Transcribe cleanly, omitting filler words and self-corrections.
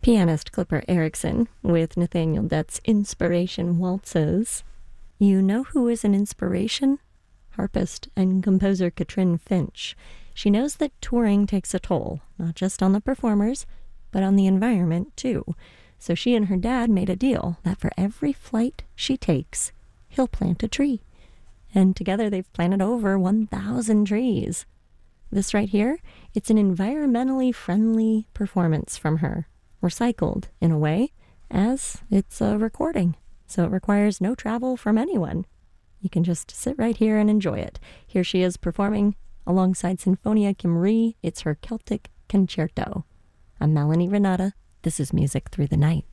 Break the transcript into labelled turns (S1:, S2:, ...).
S1: Pianist Clipper Erickson with Nathaniel Dett's Inspiration Waltzes. You know who is an inspiration? Harpist and composer Katrin Finch. She knows that touring takes a toll, not just on the performers, but on the environment too. So she and her dad made a deal that for every flight she takes, he'll plant a tree. And together they've planted over 1,000 trees. This right here, it's an environmentally friendly performance from her. Recycled, in a way, as it's a recording. So it requires no travel from anyone. You can just sit right here and enjoy it. Here she is performing alongside Sinfonia Cymru. It's her Celtic Concerto. I'm Melanie Renata. This is Music Through the Night.